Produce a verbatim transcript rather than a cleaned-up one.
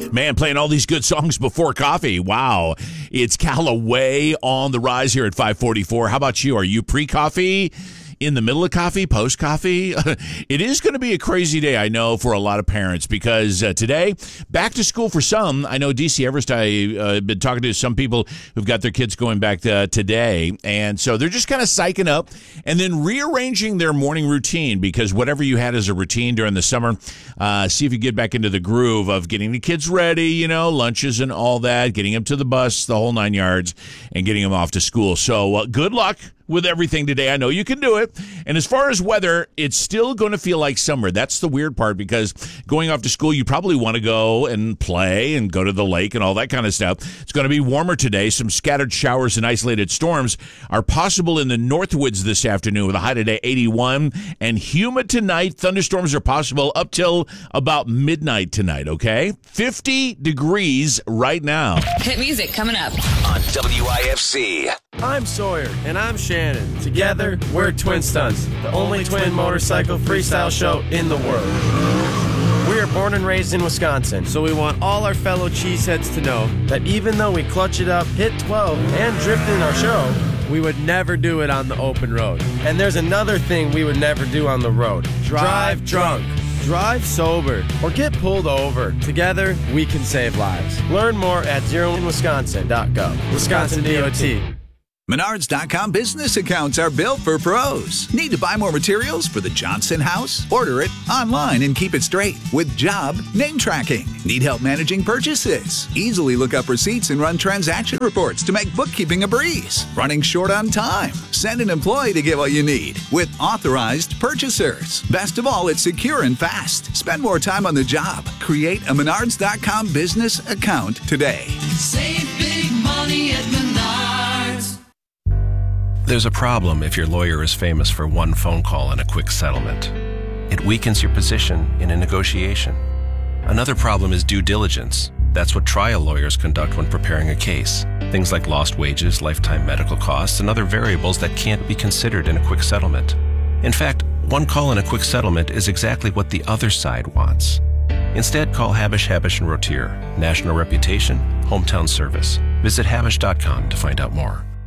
Man, playing all these good songs before coffee. Wow. It's Callaway on the rise here at five forty-four. How about you? Are you pre-coffee? In the middle of coffee, post-coffee? It is going to be a crazy day, I know, for a lot of parents because uh, today, back to school for some. I know D C Everest, I've uh, been talking to some people who've got their kids going back to, today, and so they're just kind of psyching up and then rearranging their morning routine because whatever you had as a routine during the summer, uh, see if you get back into the groove of getting the kids ready, you know, lunches and all that, getting them to the bus, the whole nine yards, and getting them off to school. So uh, good luck with everything today. I know you can do it. And as far as weather, it's still going to feel like summer. That's the weird part because going off to school, you probably want to go and play and go to the lake and all that kind of stuff. It's going to be warmer today. Some scattered showers and isolated storms are possible in the Northwoods this afternoon with a high today eighty-one and humid tonight. Thunderstorms are possible up till about midnight tonight, okay? fifty degrees right now. Hit music coming up on W I F C. I'm Sawyer. And I'm Shannon. Together, we're Twin Stunts, the only twin motorcycle freestyle show in the world. We are born and raised in Wisconsin, so we want all our fellow cheeseheads to know that even though we clutch it up, hit twelve, and drift in our show, we would never do it on the open road. And there's another thing we would never do on the road. Drive drunk. Drive sober or get pulled over. Together, we can save lives. Learn more at zero in wisconsin dot gov. Wisconsin D O T. Menards dot com business accounts are built for pros. Need to buy more materials for the Johnson house? Order it online and keep it straight with job name tracking. Need help managing purchases? Easily look up receipts and run transaction reports to make bookkeeping a breeze. Running short on time? Send an employee to get what you need with authorized purchasers. Best of all, it's secure and fast. Spend more time on the job. Create a Menards dot com business account today. Save big money at Menards. There's a problem if your lawyer is famous for one phone call and a quick settlement. It weakens your position in a negotiation. Another problem is due diligence. That's what trial lawyers conduct when preparing a case. Things like lost wages, lifetime medical costs, and other variables that can't be considered in a quick settlement. In fact, one call and a quick settlement is exactly what the other side wants. Instead, call Habish, Habish and Rotier. National reputation, hometown service. Visit Habish dot com to find out more.